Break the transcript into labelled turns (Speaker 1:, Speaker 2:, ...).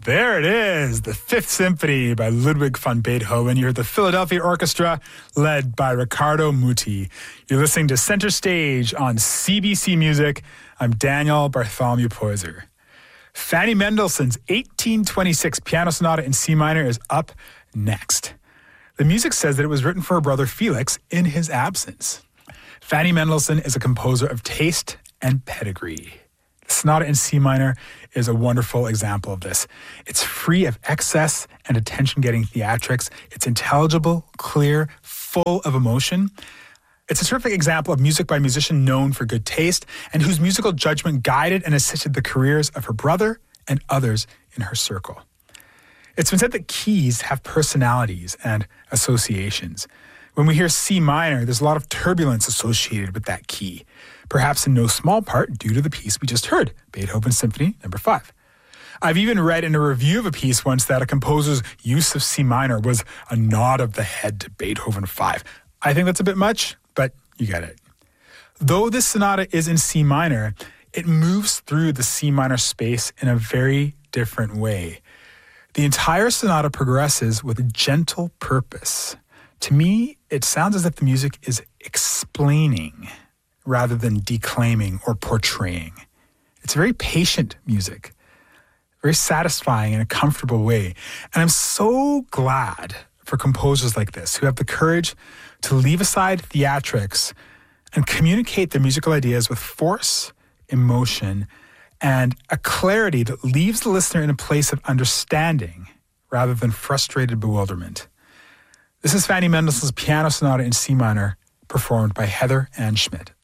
Speaker 1: There it is, the Fifth Symphony by Ludwig van Beethoven. You heard the Philadelphia Orchestra led by Riccardo Muti. You're listening to Center Stage on CBC Music. I'm Daniel Bartholomew Poyser. Fanny Mendelssohn's 1826 Piano Sonata in C minor is up next. The music says that it was written for her brother Felix in his absence. Fanny Mendelssohn is a composer of taste and pedigree. The sonata in C minor is a wonderful example of this. It's free of excess and attention-getting theatrics. It's intelligible, clear, full of emotion. It's a terrific example of music by a musician known for good taste and whose musical judgment guided and assisted the careers of her brother and others in her circle. It's been said that keys have personalities and associations. When we hear C minor, there's a lot of turbulence associated with that key, perhaps in no small part due to the piece we just heard, Beethoven's Symphony No. 5. I've even read in a review of a piece once that a composer's use of C minor was a nod of the head to Beethoven 5. I think that's a bit much, but you get it. Though this sonata is in C minor, it moves through the C minor space in a very different way. The entire sonata progresses with a gentle purpose. To me, it sounds as if the music is explaining rather than declaiming or portraying. It's very patient music, very satisfying in a comfortable way. And I'm so glad for composers like this who have the courage to leave aside theatrics and communicate their musical ideas with force, emotion, and a clarity that leaves the listener in a place of understanding rather than frustrated bewilderment. This is Fanny Mendelssohn's Piano Sonata in C minor, performed by Heather Ann Schmidt.